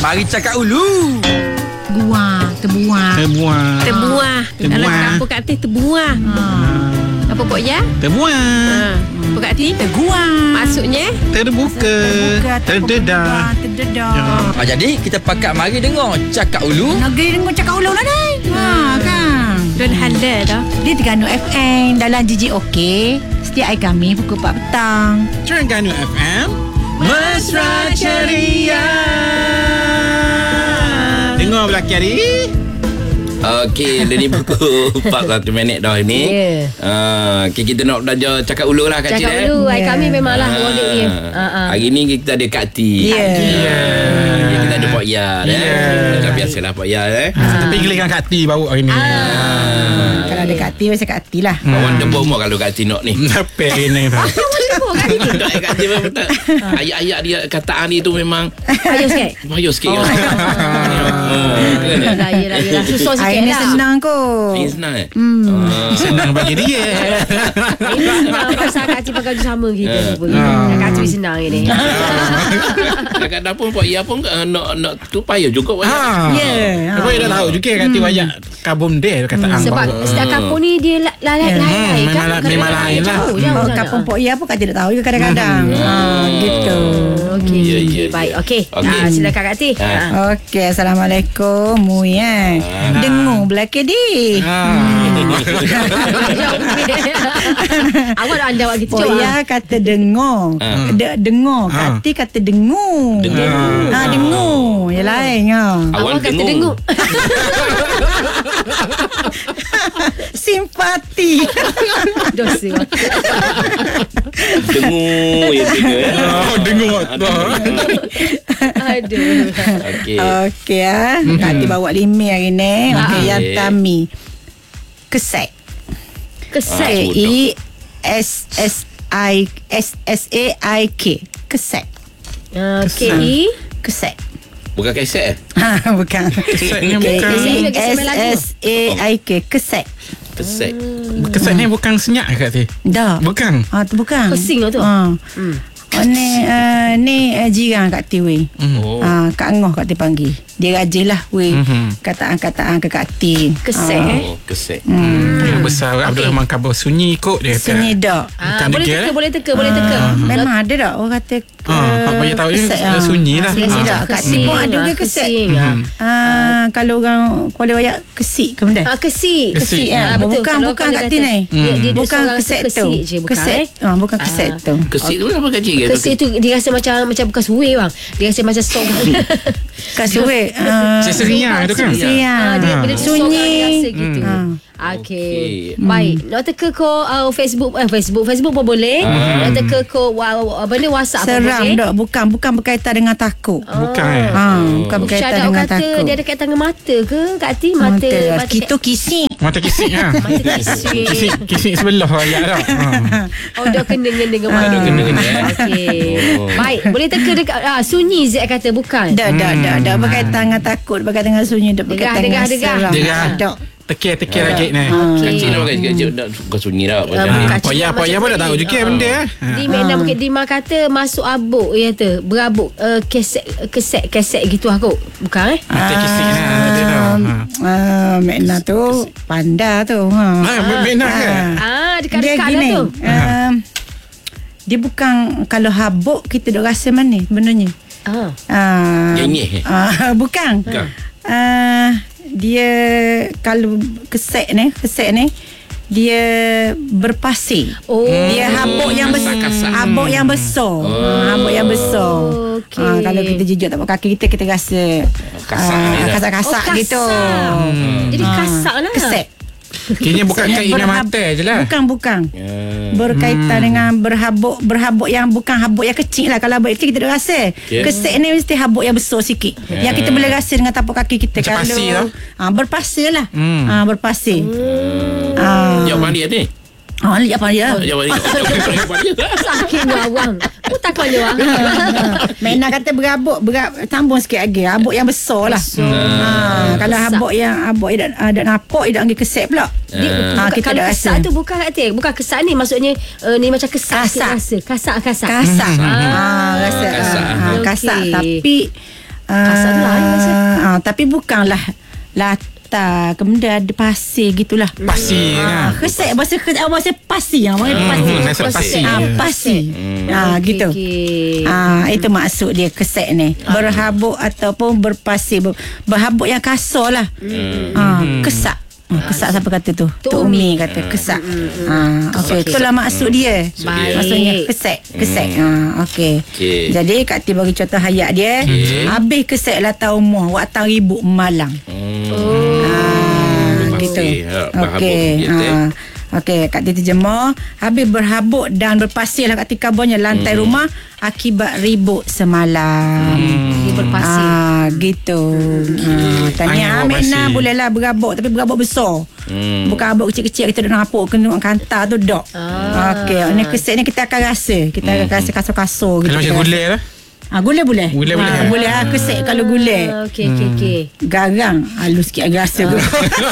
Mari cakap ulu. Terbuah. Dalam kampung kat atas terbuah. Apa Pok Ya? Terbuah. Apa kat atas? Terguang. Maksudnya? Terbuka. Terdedah. Jadi kita pakat mari dengar cakap ulu. Negeri dengar cakap ulu lah ni. Kan. Dan halal dah. Di Terengganu FM dalam GGOK. Setiap hari kami pukul 4 petang. Terengganu FM. Mesra Ceria. Dengar belakang hari. Okey, dah ni pukul 41 minit dah ini. Okay, kita nak belajar cakap ulu lah Kak Cik. Cakap ulu. Kami memanglah audit dia. Hari ni kita ada Kak Ti. Kita ada Pak Ya. Macam biasalah Pak Ya. Tapi giliran Kak Ti baru hari ni. Kalau ada Kak Ti, macam Kak Ti lah. Kawan debuk mau kalau Kak Ti nak ni. Apa ini Pak? Kak Ti memang betul. Ayat-ayat dia kataan dia tu memang Payah sikit. Yelah. Susah sikit Hari ni lah. senang kot. ini senang Senang bagi dia. Ini senang pasal Kak Cik pakai baju sama kita. Kak Cik senang ni. Kadang-kadang pun Pak Ya pun nak tu payah juga. Apa dah tahu juga Kak Ti banyak kabum dia kataan. Sebab setiap kampung ni dia lain kan. Memang lain lah. Kampung Pok Ya pun Kak Ti tak tahu juga kadang-kadang. Gitu. Okey. Baik. Okey. Silakan Kak Ti. Okey, Assalamualaikum. Dengar belakang di. Awak dah anda awak gitu. Pok Ya kata dengar. Dengar. Kak Ti kata dengar. Dengar. Yang lain. Awak kata dengar. Simpati. Dosa. Dengar ya Dengar. Aduh. Okey. Kak Ti bawa 5 hari ni. Okey, yang Tami. Kesek. KESSAIK. Kesek. Kesek. Bukan keset Bukan. Kesetnya bukan. KESSAIK. Kesek. Keset Keset ni bukan senyap Kak Ti? Dah. Bukan. Tu bukan. Pesing lah tu. Ni jiran Kak Ti weh. Kak Ngoh Kak Ti panggil. Dia rajin lah weh. Kataan-kataan ke Kak Ti. Kesek Keset Yang besar Abdul Rahman Kabur sunyi kot dia. Sunyi dak. Boleh teka. Memang ada tak orang kata Pak Paya tahu dia sunyi lah. Sunyi dak. Kak Ti pun ada ke kesek. Kalau orang Kuala Wayak kesik ke benda? Kesik. Bukan Kak Ti ni. Bukan kesek tu. Kesek. Bukan kesek tu. Keset tu apa Kak Cik? Kesik tu dia rasa macam bukan suwe bang. Dia rasa macam song. Kasuwe. Seria tu kan? Seria. Dia Sunyi. rasa gitu. Okey. Baik. Nak teka ko Facebook pun boleh. Nak teka ko benda WhatsApp pun boleh. Seram tak? Bukan berkaitan dengan takut. Bukan. Bukan berkaitan dengan kata takut. dia ada kaitan dengan mata ke Kak Ti? Mata. Kita kisik. Mata kisik ha. Kisik sebelah ayat dah. Dah kena dengan mata. Okey. Baik. Boleh teka dekat sunyi Z kata bukan. Dah berkaitan dengan takut, berkaitan dengan sunyi, berkaitan dengan seram. Degah. Tekir lagi ni. Kak Cik nak pakai bukan sunyi dah. Pak Ya pun dah tahu juga benda. Di mana mungkin Dima kata masuk abuk ya tu. Berabuk kesek gitu aku. Bukan Mata kisik Makna tu panda tu. Makna ke? Dekat-dekat dah tu. Dia bukan kalau habuk kita duk rasa mana sebenarnya. Nyenyeh. Bukan. Dia kalau kesek ni dia berpasir. Dia habuk yang besar. Habuk yang besar. Habuk yang besar. Kalau kita jejak tapak kaki kita rasa kasak-kasak gitu. Jadi kasak lah. Kesek. Kini bukan kait dengan mata je lah. Bukan. Berkaitan dengan berhabuk yang bukan habuk yang kecil lah. Kalau habuk kecil kita dah rasa. Kesek ni mesti habuk yang besar sikit. Yang kita boleh rasa dengan tapak kaki kita. Macam kalau pasir lah. Berpasir lah. Berpasir. Jawab mandi ni. Lihat apa dia? Sakit awang. Aku takut je awang. Mena kata berhabuk sambung sikit lagi. Habuk yang besar lah. Kalau habuk yang ada nampak dia panggil kesek pula. Kita kalau kesak tu bukan kat dia. Bukan kesak ni maksudnya ni macam kesak rasa. Kasak. Kasak. Kasak. Tapi Kasar lah rasa. Tapi bukanlah lata, kemudian ada pasir gitulah. Pasir kan. Kesek bahasa pasir. Pasir. Gitu. Itu maksud dia kesek ni. Berhabuk ataupun berpasir. Berhabuk yang kasar lah. Kesak. Kesak siapa kata tu? Tok Umi kata kesak. Okey, itulah maksud dia. Maksudnya kesek. Okey. Jadi Kak Ti bagi contoh hayat dia. Habis kesek lata umur waktu ribut malang. Gitu. Okey. Okey, Kak Ti terjemah. Habis berhabuk dan berpasir lah Kak Ti kabarnya lantai rumah akibat ribut semalam. Berpasir. Gitu. Tanya Aminah bolehlah berhabuk, tapi berhabuk besar. Bukan habuk kecil-kecil kita nak napuk kena kantar tu dok. Okey, ni kesek ni kita akan rasa. Kita akan rasa kasar-kasar gitu. Kalau macam gulai lah. Gulai boleh. Boleh. Kesek kalau gulai. Okey. Garang halus sikit agak rasa tu.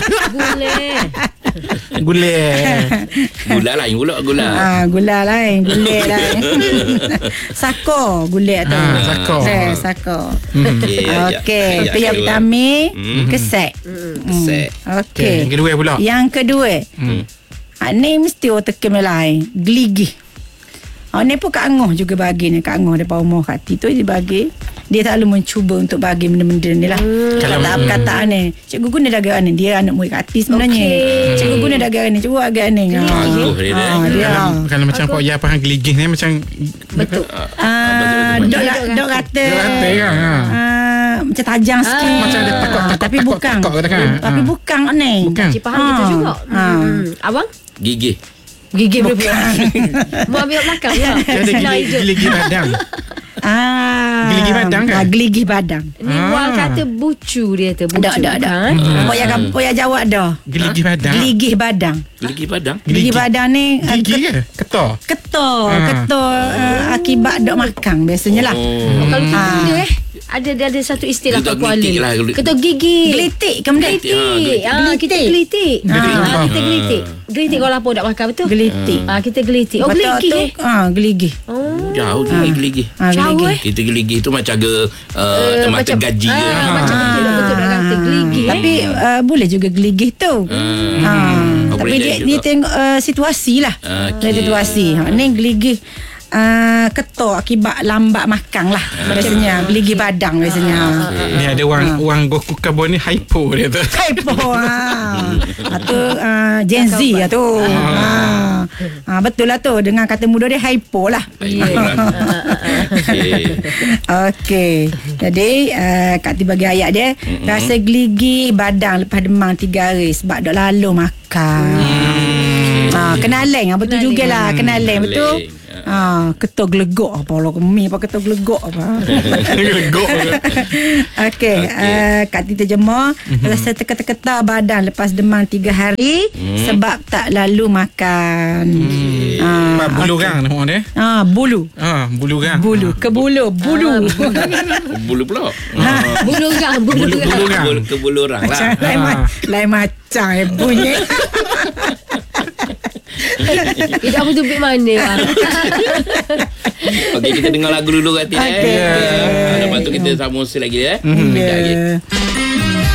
Gulai. Gula lain pula gula. Gula lain, gulai lain. Sako, gulai tu. Sako. Okey, itu yang pertama, kesek. Okey. Yang kedua pula. Yang kedua. Ni mesti orang tekan lain, geligih. Ni pun Kak Ngoh juga bagi ni. Kak Ngoh daripada umur Kak Ti tu dia bagi. Dia selalu mencuba untuk bagi benda-benda ni lah. Perkataan ni. Cikgu guna dagangan ni. Dia anak murid Kak Ti sebenarnya. Cikgu guna dagangan ni. Cuba agak ni. Dia. Kalau macam Pak Ya faham geligih ni macam Betul. Dok kata kan. macam tajam sikit. Macam ada tapi bukan. Tapi bukan ni. Cik faham gitu juga. Abang? Gigih berapa? Mau ambil belakang ya? Geligih badang. Geligih badang kan? Geligih badang. Ni buang kata bucu dia tu. Bucu kan? Poya jawab dah. Geligih badang. Geligih badang. Geligih badang ni gigih ke? Ketor akibat dok makan biasanya lah. Kalau kita guna ada satu istilah Pak Kuala. Ketua gigi. Gelitik. Kita gelitik. Kita gelitik. Gelitik kalau apa nak makan betul? Gelitik. Kita gelitik. Oh, geligih. Geligih. Jauh tu geligih. Kita geligih tu macam mata gaji. Macam betul nak kata geligih. Tapi boleh juga geligih tu. Tapi dia tengok situasi lah. Situasi. Ni geligih ketor akibat lambat makan lah. Biasanya geligih badang biasanya. Ni ada orang Goku Karbon ni hypo dia tu. Hypo. Atau Gen Z lah tu. Betul lah tu. Dengan kata muda dia hypo lah. Okey. Jadi Kak Ti bagi ayat dia. Rasa geligih badang lepas demam 3 hari sebab dah lalu makan. Kenaleng. Betul jugalah. Kenaleng betul. Ketua gelegok apa lah kami apa ketua gelegok apa. Gelegok. Okey, Kak Ti terjemah. Rasa terketar-ketar badan lepas demam 3 hari sebab tak lalu makan. Bulu kan nama dia? Bulu. Bulu kan. Bulu ke bulu. Bulu pula. Bulu gang. Ke bulu orang lah. Lain macam bunyi. Kita apa tu bit mana? Okey, kita dengar lagu dulu Kak Ti. Lepas tu kita sambung lagi. Sekejap lagi.